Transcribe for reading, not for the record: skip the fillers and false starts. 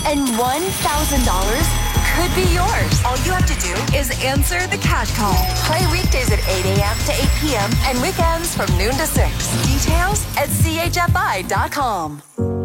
and $1,000 could be yours. All you have to do is answer the cash call. Play weekdays at 8 a.m. to 8 p.m. and weekends from noon to 6. Details at chfi.com.